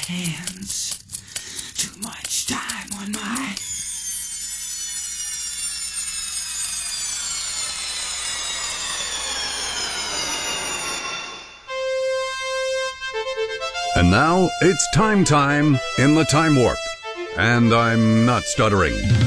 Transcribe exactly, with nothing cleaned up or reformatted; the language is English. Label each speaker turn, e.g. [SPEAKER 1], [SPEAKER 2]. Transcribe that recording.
[SPEAKER 1] hands. Too much time on my...
[SPEAKER 2] And now it's time time in the Time Warp. And I'm not stuttering.